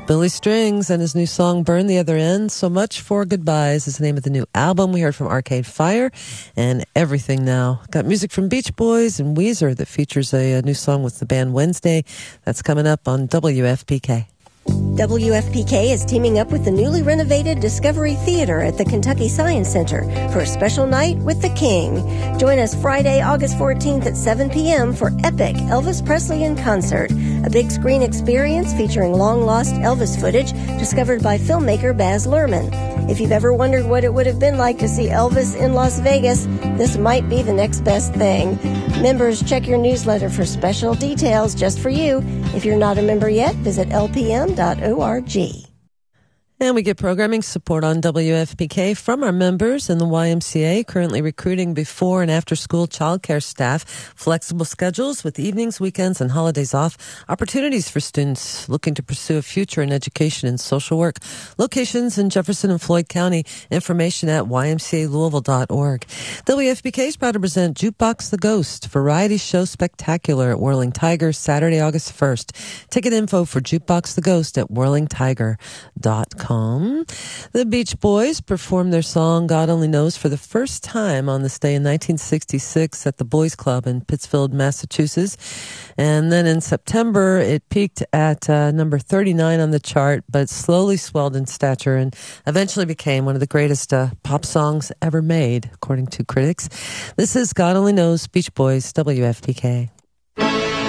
Billy Strings and his new song, Burn the Other End. So Much for Goodbyes is the name of the new album. We heard from Arcade Fire and Everything Now. Got music from Beach Boys and Weezer that features a new song with the band Wednesday. That's coming up on WFPK. WFPK is teaming up with the newly renovated Discovery Theater at the Kentucky Science Center for a special night with the King. Join us Friday, August 14th at 7 p.m. for Epic Elvis Presley in Concert, a big screen experience featuring long-lost Elvis footage discovered by filmmaker Baz Luhrmann. If you've ever wondered what it would have been like to see Elvis in Las Vegas, this might be the next best thing. Members, check your newsletter for special details just for you. If you're not a member yet, visit lpm.org. And we get programming support on WFPK from our members in the YMCA, currently recruiting before and after school childcare staff, flexible schedules with evenings, weekends, and holidays off, opportunities for students looking to pursue a future in education and social work. Locations in Jefferson and Floyd County. Information at ymcalouisville.org. WFPK is proud to present Jukebox the Ghost, Variety Show Spectacular at Whirling Tiger, Saturday, August 1st. Ticket info for Jukebox the Ghost at whirlingtiger.com. The Beach Boys performed their song God Only Knows for the first time on this day in 1966 at the Boys Club in Pittsfield, Massachusetts. And then in September, it peaked at number 39 on the chart, but slowly swelled in stature and eventually became one of the greatest pop songs ever made, according to critics. This is God Only Knows, Beach Boys, WFPK.